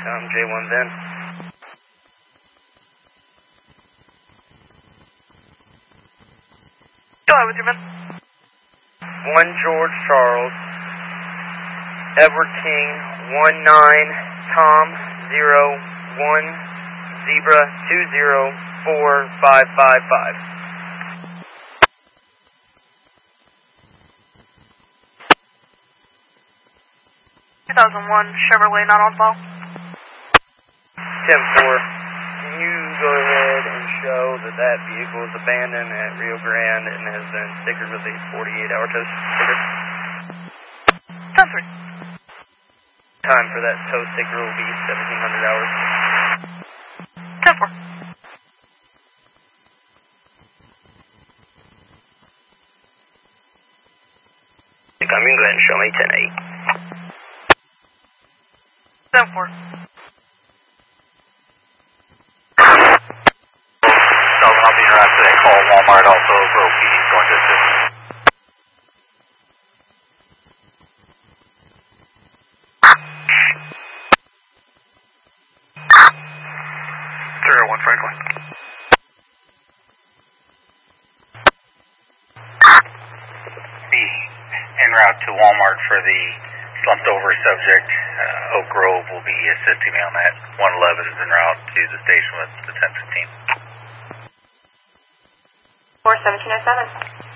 J1 Vin. Go ahead with your VIN. 1 George Charles, Edward King, 19 Tom 01 Zebra 204555. 2001 Chevrolet not on file. 10-4, can you go ahead and show that that vehicle is abandoned at Rio Grande and has been stickered with a 48-hour tow sticker? 10-3. Time for that tow sticker will be 1,700 hours. 10-4. Come in, go ahead and show me 10-8. 10-4. I'll be harassed today. Call Walmart, also Grove PD is going to assist. 01 Franklin. Be en route to Walmart for the slumped over subject. Oak Grove will be assisting me on that. 111 is en route to the station with the 1015. 41707.